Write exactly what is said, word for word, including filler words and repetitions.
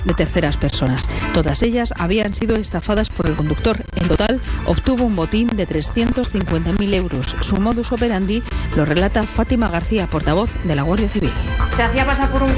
de terceras personas. Todas ellas habían sido estafadas por el conductor. En total, obtuvo un botín de trescientos cincuenta mil euros. Su modus operandi lo relata Fátima García, portavoz de la Guardia Civil. Se hacía pasar por un